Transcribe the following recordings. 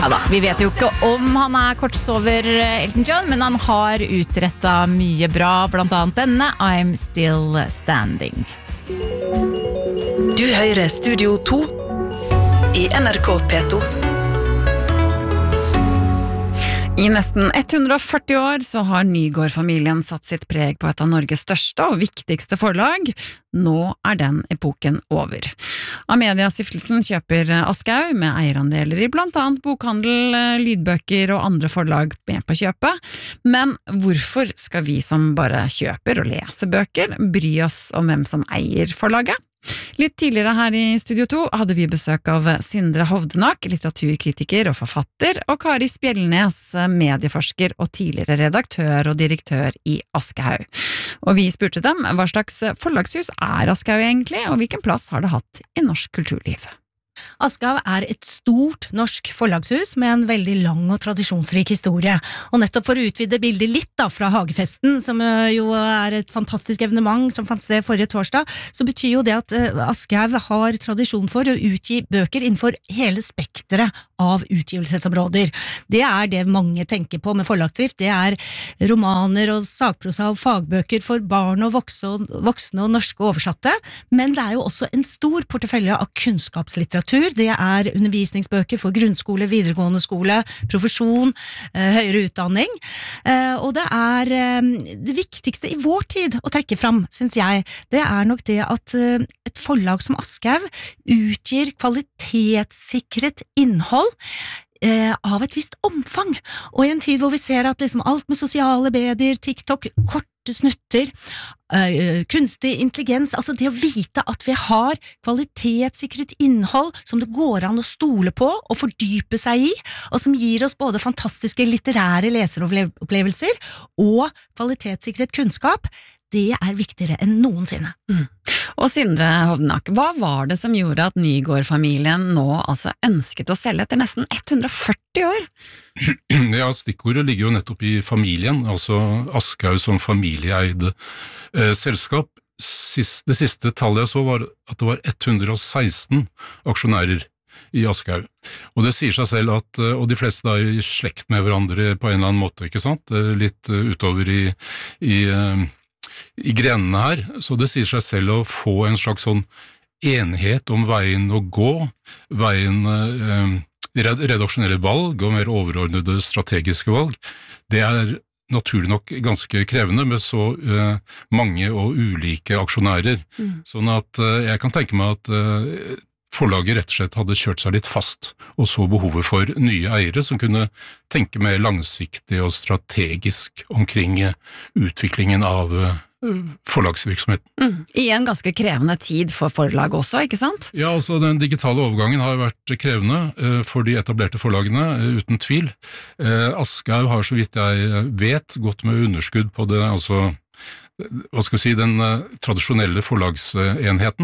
Ja da, vi vet jo ikke om han kortsover Elton John, men han har utrettet mye bra, blant annet denne I'm Still Standing. Du hører Studio 2 i NRK P2. I nesten 140 år så har Nygård-familien satt sitt preg på et av Norges største og viktigste forlag. Nå den epoken over. Amedia-stiftelsen kjøper Aschehoug med eierandeler i blant annet bokhandel, lydbøker og andre forlag med på kjøpet. Men hvorfor skal vi som bare kjøper og leser bøker bry oss om hvem som eier forlaget? Litt tidligere her i Studio 2 hadde vi besøk av Sindre Hovdenak, litteraturkritiker og forfatter, og Kari Spjelnes, medieforsker og tidligere redaktør og direktør i Aschehoug. Og vi spurte dem hva slags forlagshus Aschehoug egentlig, og hvilken plass har det hatt i norsk kulturliv? Aschehoug et stort norsk forlagshus med en veldig lang og tradisjonsrik historie. Og nettopp for å utvide bildet litt da, fra Hagefesten, som jo et fantastisk evenement som fant sted forrige torsdag, så betyr jo det at Aschehoug har tradisjon for å utgi bøker innenfor hele spektret av utgivelsesområder. Det det mange tenker på med forlagsdrift. Det romaner og sakprosa og fagbøker for barn og voksne og norske oversatte, men det jo også en stor portefølje av kunnskapslitteratur. Det undervisningsbøker for grunnskole, videregående skole, profesjon, høyere utdanning. Og det det viktigste i vår tid å trekke fram, synes jeg, det nok det at et forlag som Aschehoug utgir kvalitetssikret innhold av et visst omfang. Og i en tid hvor vi ser at liksom alt med sosiale medier, TikTok, korte snutter, kunstig intelligens, altså det å vite at vi har kvalitetssikret innhold som det går an å stole på og fordype seg i, og som gir oss både fantastiske litterære leseropplevelser og kvalitetssikret kunnskap, det viktigere enn noensinne. Og Sindre Hovdenak, hva var det som gjorde at Nygård-familien nå altså ønsket å selge etter nesten 140 år? Ja, stikkordet ligger jo nettopp i familien, altså Aschehoug som familieeid selskap. Det siste tallet jeg så var at det var 116 aksjonærer i Aschehoug. Og det sier seg selv at, og de fleste da i slekt med hverandre på en eller annen måte, ikke sant? Litt utover i grenene her, så det sier seg selv å få en slags sånn enhet om veien å gå, redaksjonelle valg og mer overordnede strategiske valg. Det naturlig nok ganske krevende med så mange og ulike aksjonærer. Sånn at jeg kan tenke meg at forlaget rett og slett hadde kjørt seg litt fast, og så behovet for nye eiere som kunne tenke mer langsiktig og strategisk omkring utviklingen av forlagsvirksomheten. I en ganske krevende tid for forlag også, ikke sant? Ja, altså den digitale overgangen har vært krevende for de etablerte forlagene, uten tvil. Aschehoug har, så vidt jeg vet, gått med underskudd på det, altså hva skal jeg si, den tradisjonelle forlagsenheten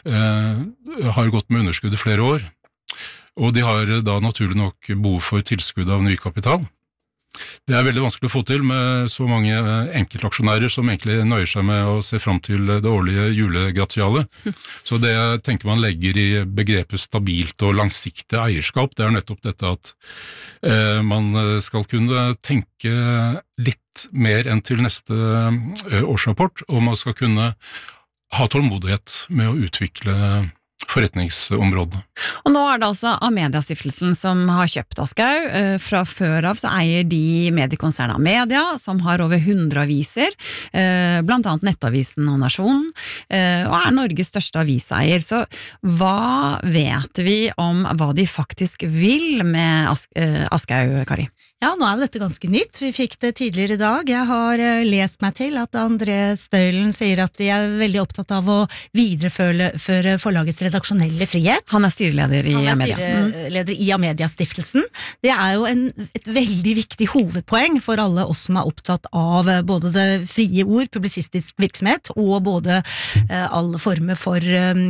har gått med underskudd i flere år, og de har da naturlig nok behov for tilskudd av ny kapital. Det veldig vanskelig å få til med så mange enkeltaksjonærer som egentlig nøyer seg med å se fram til det årlige julegratialet. Så det jeg tenker man legger i begrepet stabilt og langsiktig eierskap, det nettopp dette at man skal kunne tenke litt mer enn til neste årsrapport, og man skal kunne ha tålmodighet med å utvikle forretningsområdene. Og nå det altså Amedia-stiftelsen som har kjøpt Aschehoug. Fra før av så eier de mediekonsernet Amedia, som har over 100 aviser, blant annet Nettavisen og Nasjonen, og Norges største aviseier. Så hva vet vi om hva de faktisk vil med Aschehoug, Kari? Ja, nå jo dette ganske nytt. Vi fikk det tidligere i dag. Jeg har lest meg til at André Støylen sier at de veldig opptatt av å videreføre forlagets redaksjonelle frihet. Han styreleder i Amedia. Styreleder i Amedia-stiftelsen. Det jo et veldig viktig hovedpoeng for alle oss som opptatt av både det frie ord, publisistisk virksomhet, og både alle former for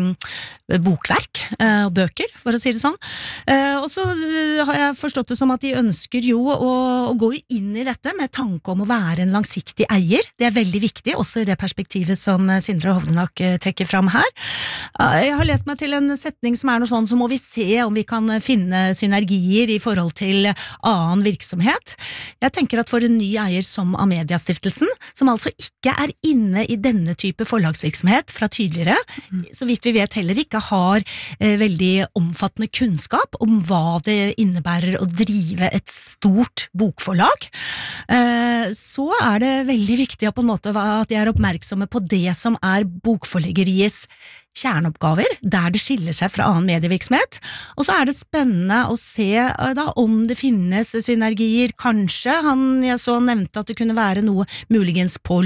bokverk og bøker, for å si det sånn. Og så har jeg forstått det som at de ønsker jo og går inn i dette med tanke om å være en langsiktig eier. Det veldig viktig, også i det perspektivet som Sindre Hovdenak trekker fram her. Jeg har lest meg til en setning som noe sånn, så må vi se om vi kan finne synergier i forhold til annen virksomhet. Jeg tenker at for en ny eier som Amedia-stiftelsen, som altså ikke inne i denne type forlagsvirksomhet fra tidligere, så vidt vi vet heller ikke har veldig omfattende kunnskap om hva det innebærer å drive et stort bokforlag, så det veldig viktig på en måte at de oppmerksomme på det som bokforleggeriets kjerneoppgaver, der det skiller seg fra annen medievirksomhet, og så det spennende å se da, om det finnes synergier, kanskje, jeg så nevnte at det kunne være noe muligens på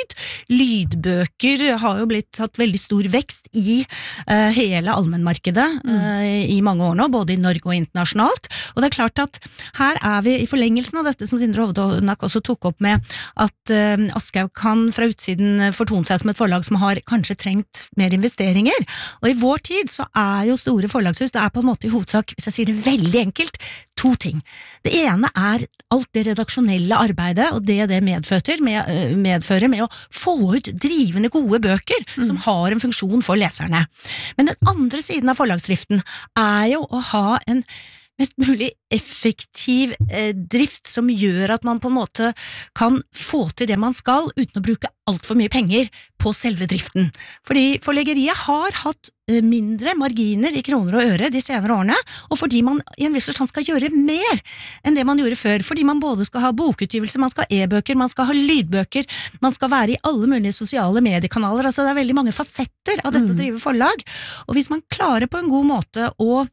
lydbøker har jo blitt hatt veldig stor vekst i hele allmennmarkedet i mange år nå, både i Norge og internasjonalt, og det klart at her vi i forlengelsen av dette som Sindre Hovdenak også tok opp med, at Aschehoug kan fra utsiden fortone seg som et forlag som har kanskje trengt mer investering. Og i vår tid så jo store forlagshus, det på en måte i hovedsak, hvis jeg sier det veldig enkelt, 2 ting. Det ene alt det redaksjonelle arbeidet, og det medfører med å få ut drivende gode bøker, som har en funksjon for leserne. Men den andre siden av forlagsdriften jo å ha en mest mulig effektiv drift som gjør at man på en måte kan få til det man skal uten å bruke alt for mye penger på selve driften. Fordi forleggeriet har hatt mindre marginer i kroner og øre de senere årene, og fordi man i en viss forstand skal gjøre mer enn det man gjorde før, fordi man både skal ha bokutgivelse, man skal ha e-bøker, man skal ha lydbøker, man skal være i alle mulige sosiale mediekanaler, altså det veldig mange fasetter av dette å drive forlag, og hvis man klarer på en god måte å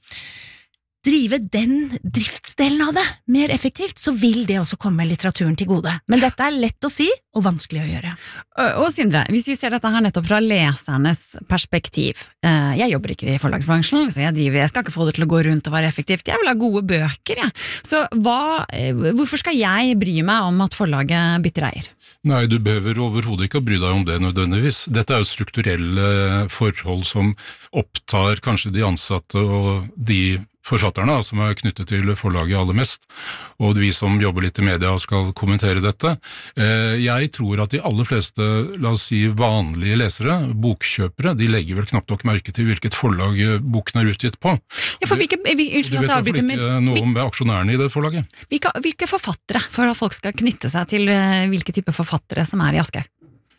drive den driftsdelen av det mer effektivt, så vil det også komme litteraturen til gode. Men dette lett å si, og vanskelig å gjøre. Og Sindre, hvis vi ser dette her nettopp fra lesernes perspektiv, jeg jobber ikke i forlagsbransjen, så jeg skal ikke få det til å gå rundt og være effektivt, jeg vil ha gode bøker, Så hvorfor skal jeg bry meg om at forlaget bytter eier? Nei, du behøver overhodet ikke å bry deg om det nødvendigvis. Dette jo strukturelle forhold som opptar kanskje de ansatte og de forfatterne som knyttet til forlaget aller mest, og vi som jobber litt i media skal kommentere dette. Jeg tror at de aller fleste, la oss si vanlige lesere, bokkjøpere, de legger vel knapt nok merke til hvilket forlag boken utgitt på. Ja, for du vet iallfall ikke noe om aksjonærene i det forlaget. Hvilke forfattere, for at folk skal knytte seg til hvilke type forfattere som i Aschehoug?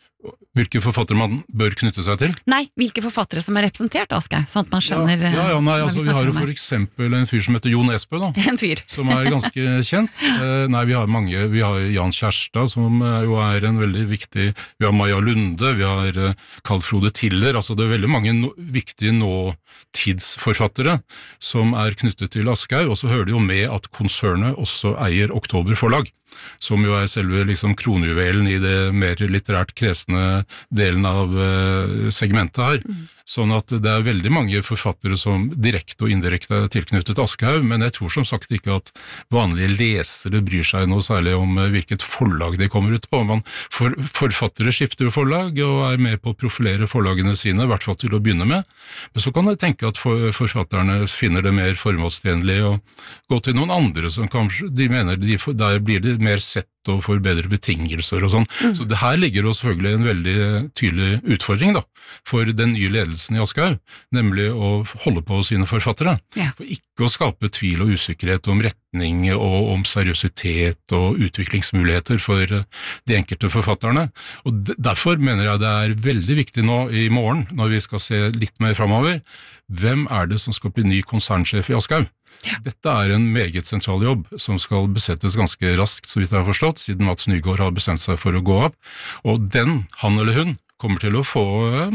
Hvilke forfattere man bør knytte seg til? Nei, hvilke forfattere som representert Aschehoug, sånn at man skjønner vi har jo for eksempel en fyr som heter Jon Esbø, En fyr. som ganske kjent. Nei, vi har mange, vi har Jan Kjærstad, som jo en veldig viktig, vi har Maja Lunde, vi har Carl Frode Tiller, altså det veldig mange viktige nåtidsforfattere som knyttet til Aschehoug, og så hører det jo med at konsernet også eier Oktober Forlag, som jo selve liksom kronjuvelen i det mer litterært kresne delen av segmentet her. Sånn at det veldig mange forfattere som direkte og indirekte tilknyttet Aschehoug, men jeg tror som sagt ikke at vanlige lesere bryr seg noe særlig om hvilket forlag de kommer ut på. Forfattere skifter jo forlag og med på å profilere forlagene sine, i hvert fall til å begynne med. Men så kan jeg tenke at forfatterne finner det mer formålstjenlig å gå til noen andre som kanskje de mener der blir det mer sett og får bedre betingelser og sånn. Så det her ligger jo selvfølgelig en veldig tydelig utfordring da, for den nye ledelsen i Aschehoug, nemlig å holde på sine forfattere. Ja. For ikke å skape tvil og usikkerhet om retning og om seriøsitet og utviklingsmuligheter for de enkelte forfatterne. Og derfor mener jeg det veldig viktig nå i morgen, når vi skal se litt mer fremover, hvem det som skal bli ny konsernsjef i Aschehoug? Ja. Dette en meget sentral jobb som skal besettes ganske raskt, så vidt jeg har forstått, siden Mats Nygaard har bestemt seg for å gå opp. Og han eller hun kommer til å få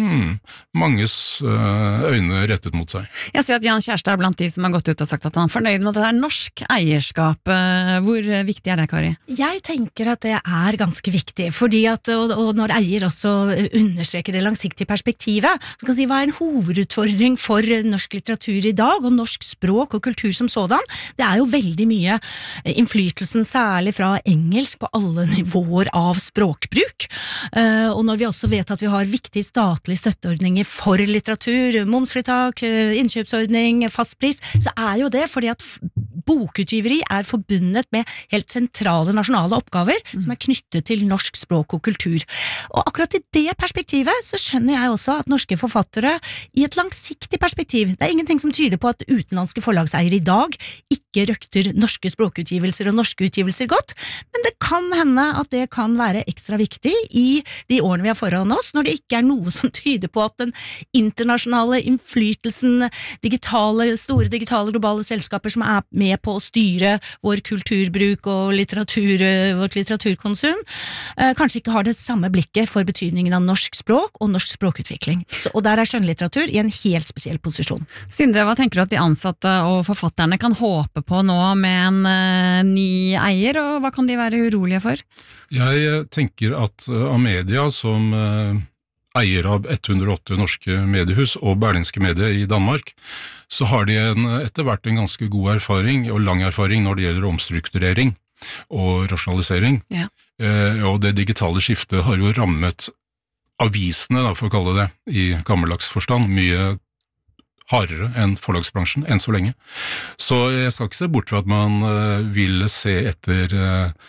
manges øyne rettet mot seg. Jeg ser at Jan Kjærstad blant de som har gått ut og sagt at han fornøyd med at det norsk eierskap. Hvor viktig det, Kari? Jeg tenker at det ganske viktig, fordi at, og når eier også understreker det langsiktige perspektivet, du kan si hva en hovedutfordring for norsk litteratur i dag, og norsk språk og kultur som sådan, det jo veldig mye innflytelsen, særlig fra engelsk på alle nivåer av språkbruk, og når vi også vet at vi har viktige statlige støtteordninger for litteratur, momsfritak, innkjøpsordning, fastpris, så jo det fordi at bokutgiveri er forbundet med helt sentrale nasjonale oppgaver som er knyttet til norsk språk og kultur. Og akkurat i det perspektivet så skjønner jeg også at norske forfattere i et langsiktig perspektiv, det er ingenting som tyder på at utenlandske forlagseiere i dag ikke røkter norske språkutgivelser og norske utgivelser godt, men det kan hende at det kan være ekstra viktig i de årene vi har foran oss, når det ikke er noe som tyder på at den internasjonale innflytelsen, store digitale globale selskaper som er med på å styre vår kulturbruk og vårt litteraturkonsum, kanskje ikke har det samme blikket for betydningen av norsk språk og norsk språkutvikling. Og der er skjønnlitteratur i en helt spesiell posisjon. Sindre, hva tenker du at de ansatte og forfatterne kan håpe på nå med en ny eier, og hva kan de være urolige for? Jeg tenker at Amedia, som eier av 108 norske mediehus og Berlingske Medie i Danmark, så har de etter hvert en ganske god erfaring og lang erfaring når det gjelder omstrukturering og rasjonalisering. Ja. Og det digitale skiftet har jo rammet avisene, for å kalle det, i gammeldags forstand, mye hardere enn forlagsbransjen, enn så lenge. Så jeg skal ikke se bort fra at man vil se etter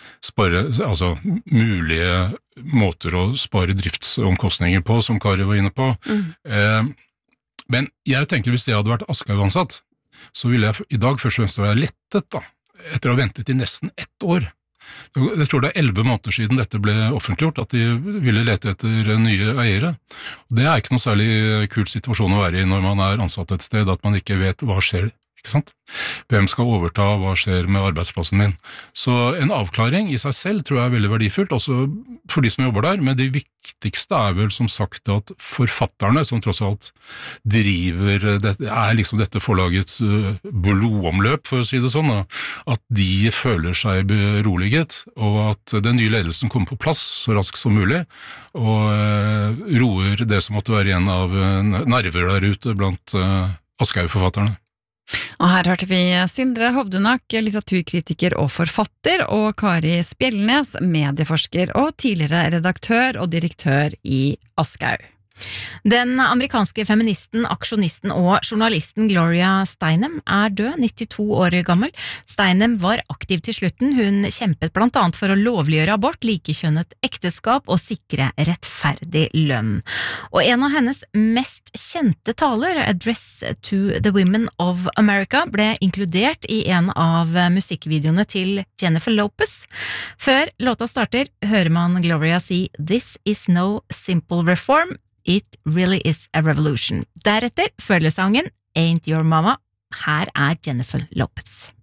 mulige måter å spare driftsomkostninger på, som Kari var inne på. Men jeg tenker hvis jeg hadde vært Aschehoug-ansatt, så ville jeg i dag først og fremst være lettet, da, etter å ha ventet i nesten 1 år. Jeg tror det er 11 måneder siden dette ble offentliggjort, at de ville lete etter nye eiere. Det er ikke noe særlig kul situasjon å være i når man er ansatt et sted, at man ikke vet hva skjer, ikke sant? Hvem skal overta, hva skjer med arbeidsplassen min? Så en avklaring i seg selv tror jeg er veldig verdifullt, også for de som jobber der, men det viktigste er vel som sagt at forfatterne, som tross alt driver, er liksom dette forlagets blodomløp, for å si det sånn, at de føler seg beroliget, og at den nye ledelsen kommer på plass så raskt som mulig, og roer det som måtte være igjen av nerver der ute blant Aschehoug-forfatterne. Og her hørte vi Sindre Hovdenak, litteraturkritiker og forfatter, og Kari Spjelnes, medieforsker og tidligere redaktør og direktør i Aschehoug. Den amerikanske feministen, aksjonisten og journalisten Gloria Steinem er død, 92 år gammel. Steinem var aktiv til slutten. Hun kjempet blant annet for å lovliggjøre abort, likekjønnet ekteskap og sikre rettferdig lønn. Og en av hennes mest kjente taler, Address to the Women of America, ble inkludert i en av musikkvideoene til Jennifer Lopez. Før låta starter, hører man Gloria si «This is no simple reform. It really is a revolution». Deretter følger sangen «Ain't Your Mama». Her er Jennifer Lopez.